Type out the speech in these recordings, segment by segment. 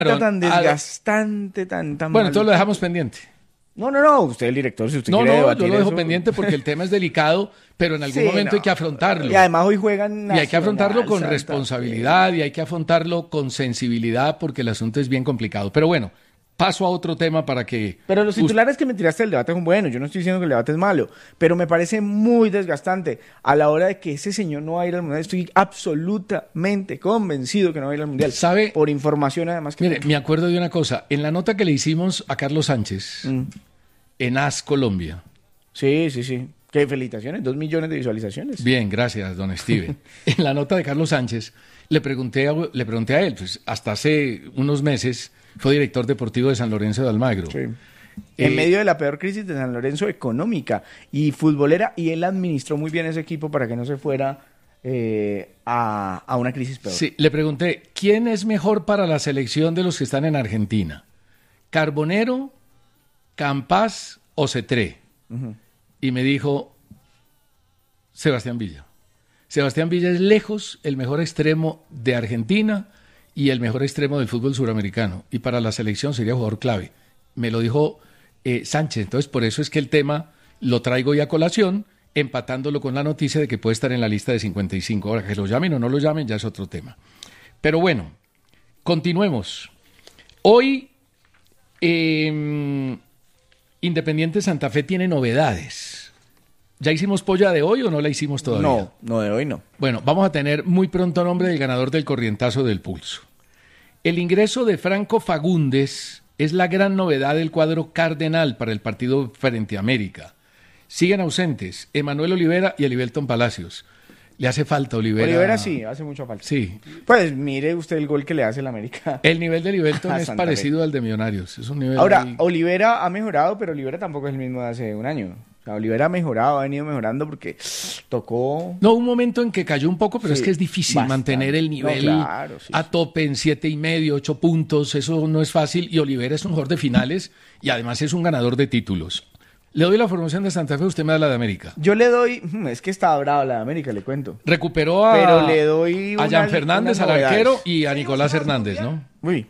tan desgastante, tan bueno, entonces lo dejamos pendiente. No, usted es el director, si usted No, quiere debatir yo lo dejo eso. pendiente porque el tema es delicado, pero en algún momento hay que afrontarlo. Y además hoy juegan Y hay que afrontarlo con Santa responsabilidad y hay que afrontarlo con sensibilidad porque el asunto es bien complicado. Pero bueno, paso a otro tema para que... Pero los titulares que me tiraste del debate son buenos. Yo no estoy diciendo que el debate es malo, pero me parece muy desgastante a la hora de que ese señor no va a ir al Mundial. Estoy absolutamente convencido que no va a ir al Mundial. ¿Sabe? Por información además que... Mire, me acuerdo de una cosa. En la nota que le hicimos a Carlos Sánchez, en AS Colombia. Sí. Qué felicitaciones, 2 millones de visualizaciones. Bien, gracias, don Steven. En la nota de Carlos Sánchez le pregunté a él, pues hasta hace unos meses fue director deportivo de San Lorenzo de Almagro. Sí. En medio de la peor crisis de San Lorenzo económica y futbolera, y él administró muy bien ese equipo para que no se fuera a una crisis peor. Sí, le pregunté, ¿quién es mejor para la selección de los que están en Argentina? ¿Carbonero, Campas o Cetré? Y me dijo, Sebastián Villa. Sebastián Villa es lejos el mejor extremo de Argentina y el mejor extremo del fútbol suramericano. Y para la selección sería jugador clave. Me lo dijo Sánchez. Entonces, por eso es que el tema lo traigo ya a colación, empatándolo con la noticia de que puede estar en la lista de 55. Ahora, que lo llamen o no lo llamen, ya es otro tema. Pero bueno, continuemos. Hoy, Independiente Santa Fe tiene novedades. ¿Ya hicimos polla de hoy o no la hicimos todavía? No, de hoy no. Bueno, vamos a tener muy pronto nombre del ganador del corrientazo del pulso. El ingreso de Franco Fagundes es la gran novedad del cuadro cardenal para el partido frente a América. Siguen ausentes Emanuel Olivera y Elivelton Palacios. Le hace falta Olivera. Olivera sí, hace mucha falta. Sí. Pues mire usted el gol que le hace el América. El nivel de Elivelton es Santa parecido Fe. al de Millonarios. Es un nivel Ahora, muy... Olivera ha mejorado, pero Olivera tampoco es el mismo de hace un año. O sea, Olivera ha mejorado, ha venido mejorando porque tocó... No, un momento en que cayó un poco, pero Sí, es que es difícil bastante. mantener el nivel No, claro, sí, a tope en 7,5, 8 puntos. Eso no es fácil. Y Olivera es un jugador de finales y además es un ganador de títulos. Le doy la formación de Santa Fe, usted me da la de América. Yo le doy... Es que estaba brava la de América, le cuento. Recuperó Pero le doy a Jan Fernández, unas al arquero, novedades. y a Nicolás Hernández, ¿no? Uy,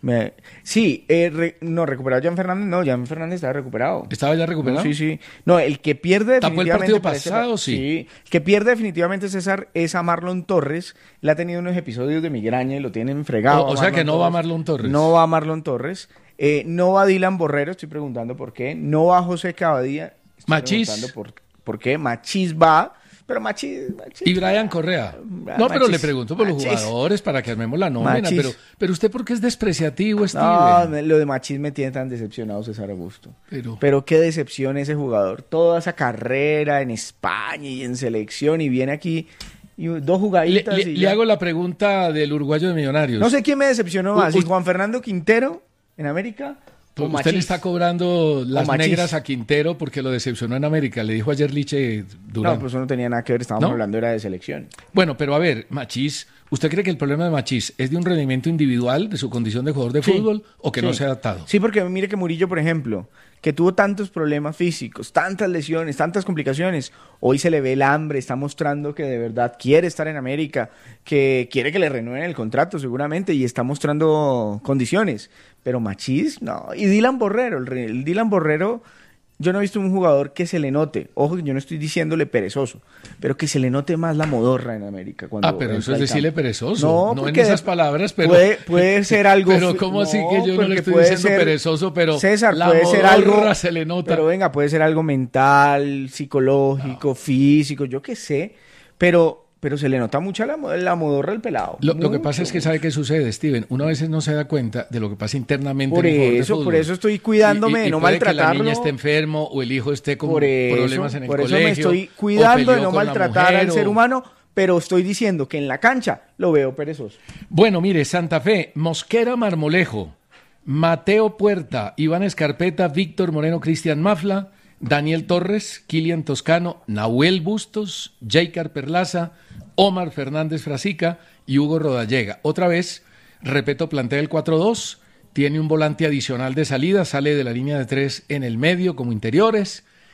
sí, no, recuperado Jan Fernández, no, Jan Fernández estaba recuperado. ¿Estaba ya recuperado? No, sí. No, el que pierde ¿Tapó el definitivamente... partido pasado? Sí. El que pierde definitivamente, César, es a Marlon Torres. Le ha tenido unos episodios de migraña y lo tienen fregado. O sea que no va Marlon Torres. No va Marlon Torres. No va Dylan Borrero, estoy preguntando por qué. No va José Cavadía. Machís. Preguntando por qué. Machís va, pero Machís... Y Brian Correa. No, pero le pregunto por los Machís. jugadores para que armemos la nómina. Machís. Pero usted, ¿por qué es despreciativo, No, Steven? lo de Machís me tiene tan decepcionado, César Augusto. Pero- Pero qué decepción ese jugador. Toda esa carrera en España y en selección y viene aquí y 2 jugaditas y Le ya. hago la pregunta del uruguayo de Millonarios. No sé quién me decepcionó más, si Usted- Juan Fernando Quintero en América o Usted Machís. le está cobrando las Machís. negras a Quintero porque lo decepcionó en América. Le dijo ayer Liche Durán. No, pues eso no tenía nada que ver, estábamos ¿No? hablando era de selección. Bueno, pero a ver, Machís, ¿usted cree que el problema de Machís es de un rendimiento individual, de su condición de jugador de Sí, fútbol, o que no sí. se ha adaptado? Sí, porque mire que Murillo, por ejemplo, que tuvo tantos problemas físicos, tantas lesiones, tantas complicaciones, hoy se le ve el hambre, está mostrando que de verdad quiere estar en América, que quiere que le renueven el contrato seguramente y está mostrando condiciones. Pero Machís, no. Y Dylan Borrero, el Dylan Borrero, yo no he visto un jugador que se le note, ojo que yo no estoy diciéndole perezoso, pero que se le note más la modorra en América. Cuando Pero eso entra es al decirle campo. perezoso. No en porque esas palabras, pero... puede ser algo... Pero ¿cómo así que yo no porque le estoy puede diciendo perezoso, pero César, la puede ser modorra algo... se le nota? Pero venga, puede ser algo mental, psicológico, físico, yo qué sé, pero se le nota mucho la modorra al pelado. Lo que Mucho. pasa es que ¿sabe qué sucede, Steven? Uno a veces no se da cuenta de lo que pasa internamente Por en un jugador de eso, fútbol. por eso estoy cuidándome Y de no puede que la maltratarlo. niña esté enfermo o el hijo esté con problemas en el por colegio. eso me estoy o cuidando de peleó no con la maltratar mujer, al ser humano, pero estoy diciendo que en la cancha lo veo perezoso. Bueno, mire, Santa Fe, Mosquera Marmolejo, Mateo Puerta, Iván Escarpeta, Víctor Moreno, Cristian Mafla, Daniel Torres, Kilian Toscano, Nahuel Bustos, Jaycar Perlaza, Omar Fernández Frasica y Hugo Rodallega. Otra vez, repito, plantea el 4-2, tiene un volante adicional de salida, sale de la línea de 3 en el medio como interiores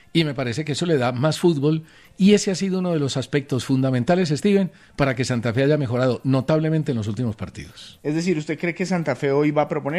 Y me parece que eso le da más fútbol y ese ha sido uno de los aspectos fundamentales, Steven, para que Santa Fe haya mejorado notablemente en los últimos partidos. Es decir, ¿usted cree que Santa Fe hoy va a proponer